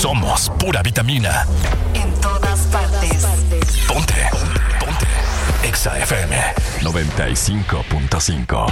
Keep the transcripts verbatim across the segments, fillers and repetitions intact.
Somos pura vitamina. En todas partes. Ponte. Ponte. Exa F M noventa y cinco punto cinco.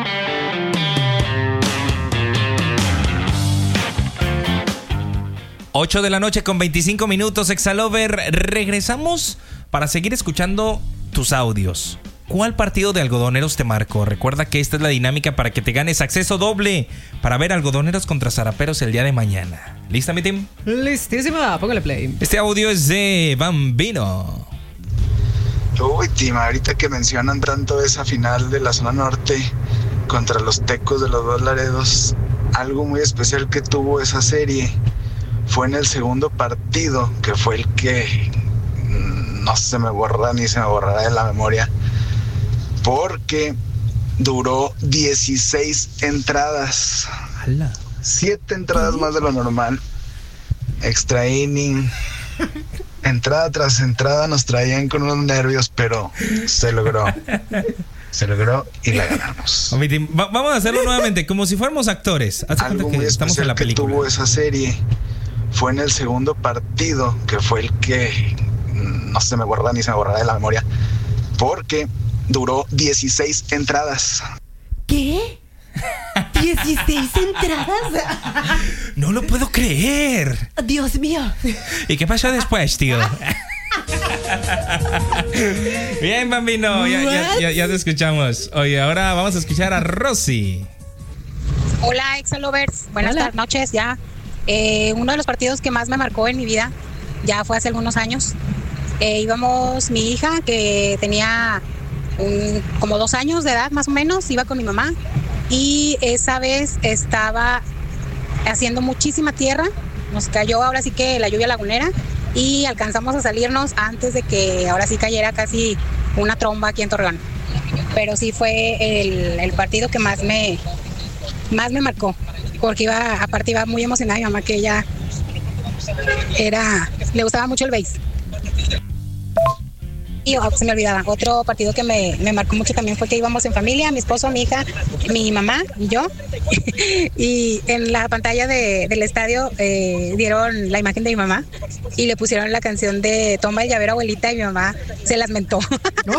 ocho de la noche con veinticinco minutos, Exalover. Regresamos para seguir escuchando tus audios. ¿Cuál partido de Algodoneros te marcó? Recuerda que esta es la dinámica para que te ganes acceso doble para ver Algodoneros contra Zaraperos el día de mañana. ¿Lista, mi team? Listísima, póngale play. Este audio es de Bambino. Uy, team, ahorita que mencionan tanto esa final de la zona norte contra los Tecos de los Dos Laredos, algo muy especial que tuvo esa serie fue en el segundo partido, que fue el que no se me borra ni se me borrará de la memoria, porque duró dieciséis entradas. ¡Hala! siete entradas más de lo normal. Extra inning, entrada tras entrada, nos traían con unos nervios, pero se logró. Se logró y la ganamos. Va- vamos a hacerlo nuevamente, como si fuéramos actores. Haz de Algo cuenta muy que estamos en la especial que película. tuvo esa serie fue en el segundo partido, que fue el que no se me borra ni se me borrará de la memoria, porque duró dieciséis entradas. ¿Qué? ¿dieciséis entradas? No lo puedo creer. Dios mío. ¿Y qué pasó después, tío? Bien, Bambino, ya, ya, ya, ya te escuchamos. Oye, ahora vamos a escuchar a Rosy. Hola, Exalovers. Buenas Hola. tar- noches ya. Eh, uno de los partidos que más me marcó en mi vida ya fue hace algunos años. Eh, íbamos, mi hija, que tenía un- como dos años de edad más o menos, iba con mi mamá. Y esa vez estaba haciendo muchísima tierra. Nos cayó ahora sí que la lluvia lagunera y alcanzamos a salirnos antes de que ahora sí cayera casi una tromba aquí en Torreón. Pero sí fue el, el partido que más me, más me marcó, porque iba, aparte iba muy emocionada mi mamá, que ella era, le gustaba mucho el béis. Y oh, se me olvidaba, otro partido que me, me marcó mucho también fue que íbamos en familia, mi esposo, mi hija, mi mamá y yo. Y en la pantalla de, del estadio eh, dieron la imagen de mi mamá y le pusieron la canción de Toma el llavero, abuelita, y mi mamá se las mentó. ¿No?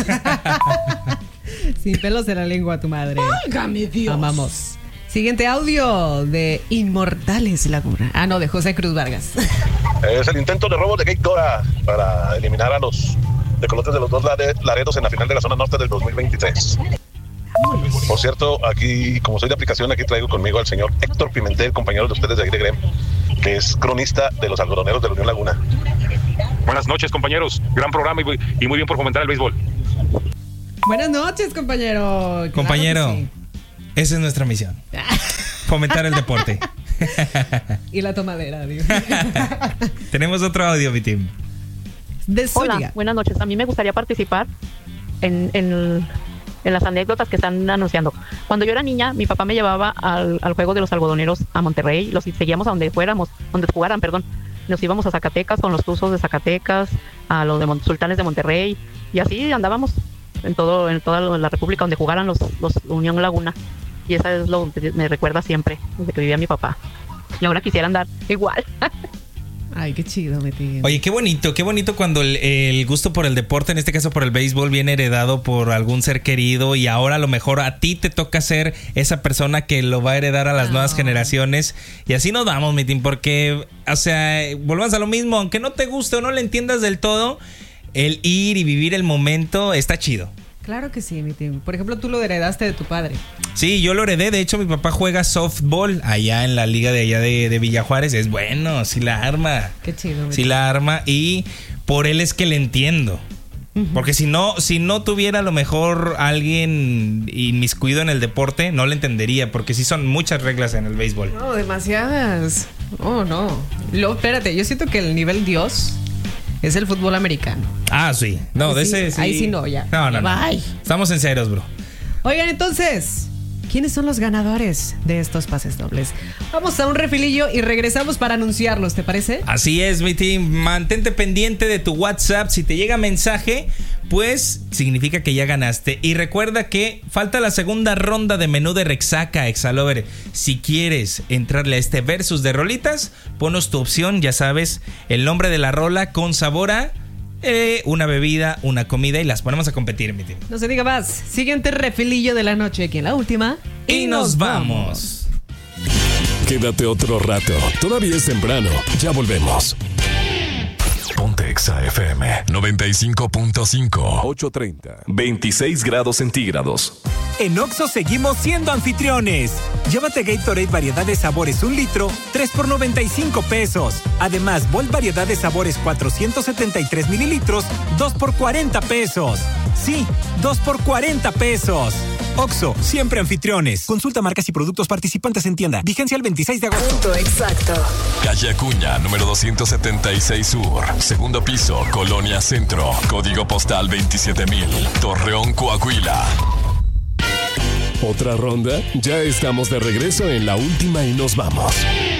Sin pelos en la lengua, tu madre. Válgame Dios. Amamos. Siguiente audio de Inmortales Laguna. Ah, no, de José Cruz Vargas. Es el intento de robo de Gate Dora para eliminar a los tecolotes de los Dos Lare- Laredos en la final de la zona norte del dos mil veintitrés. Por cierto, aquí, como soy de aplicación, aquí traigo conmigo al señor Héctor Pimentel, compañero de ustedes de ahí de Grem, que es cronista de los algodoneros de la Unión Laguna. Buenas noches, compañeros. Gran programa y muy, y muy bien por fomentar el béisbol. Buenas noches, compañero. Claro Compañero, que sí. esa es nuestra misión. Fomentar el deporte. Y la tomadera, digo. Tenemos otro audio, mi team. De Hola, Zúñiga. buenas noches. A mí me gustaría participar en, en, en las anécdotas que están anunciando. Cuando yo era niña, mi papá me llevaba al, al juego de los algodoneros a Monterrey. Los seguíamos a donde fuéramos, donde jugaran, perdón. Nos íbamos a Zacatecas con los Tuzos de Zacatecas, a los de Mon- Sultanes de Monterrey, y así andábamos en todo en toda la República donde jugaran los, los Unión Laguna. Y esa es lo que me recuerda siempre, desde que vivía mi papá. Y ahora quisiera andar igual. Ay, qué chido, mi tío. Oye, qué bonito, qué bonito cuando el, el gusto por el deporte, en este caso por el béisbol, viene heredado por algún ser querido y ahora a lo mejor a ti te toca ser esa persona que lo va a heredar a las Oh. nuevas generaciones. Y así nos vamos, mi team, porque, o sea, volvamos a lo mismo, aunque no te guste o no le entiendas del todo, el ir y vivir el momento está chido. Claro que sí, mi tío. Por ejemplo, tú lo heredaste de tu padre. Sí, yo lo heredé. De hecho, mi papá juega softball allá en la liga de allá de, de Villa Juárez. Es bueno, sí la arma. Qué chido. mi Sí tío. la arma y por él es que le entiendo. Porque si no, si no tuviera a lo mejor alguien inmiscuido en el deporte, no le entendería. Porque sí son muchas reglas en el béisbol. No, demasiadas. Oh, no. Lo, espérate, yo siento que el nivel Dios es el fútbol americano. Ah, sí. No, de Sí, ese sí. ahí sí no, ya. No, no, no. Bye. Estamos en ceros, bro. Oigan, entonces, ¿quiénes son los ganadores de estos pases dobles? Vamos a un refilillo y regresamos para anunciarlos, ¿te parece? Así es, mi team. Mantente pendiente de tu WhatsApp. Si te llega mensaje, pues significa que ya ganaste. Y recuerda que falta la segunda ronda de menú de Rexaca, Exalover. Si quieres entrarle a este versus de rolitas, ponos tu opción, ya sabes, el nombre de la rola con sabor a eh, una bebida, una comida y las ponemos a competir, mi tío. No se diga más. Siguiente refilillo de la noche, aquí en la última. Y, y nos, nos vamos. vamos. Quédate otro rato. Todavía es temprano. Ya volvemos. Ponte Exa F M noventa y cinco punto cinco. ocho treinta. veintiséis grados centígrados. En Oxxo seguimos siendo anfitriones. Llévate Gatorade variedad de sabores un litro, tres por noventa y cinco pesos. Además, Volt variedad de sabores cuatrocientos setenta y tres mililitros, dos por cuarenta pesos. Sí, dos por cuarenta pesos. Oxxo, siempre anfitriones. Consulta marcas y productos participantes en tienda. Vigencia el veintiséis de agosto. Punto exacto. Calle Acuña, número doscientos setenta y seis Sur. Segundo piso, Colonia Centro. Código postal veintisiete mil. Torreón, Coahuila. ¿Otra ronda? Ya estamos de regreso en la última y nos vamos.